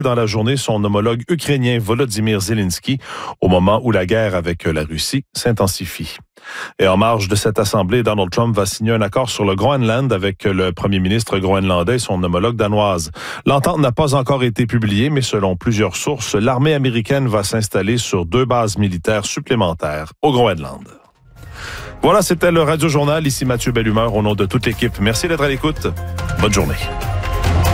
dans la journée son homologue ukrainien Volodymyr Zelensky au moment où la guerre avec la Russie s'intensifie. Et en marge de cette assemblée, Donald Trump va signer un accord sur le Groenland avec le premier ministre groenlandais et son homologue danoise. L'entente n'a pas encore été publiée, mais selon plusieurs sources, l'armée américaine va s'installer sur 2 bases militaires supplémentaires au Groenland. Voilà, c'était le Radio Journal. Ici Mathieu Bellumeur au nom de toute l'équipe. Merci d'être à l'écoute. Bonne journée.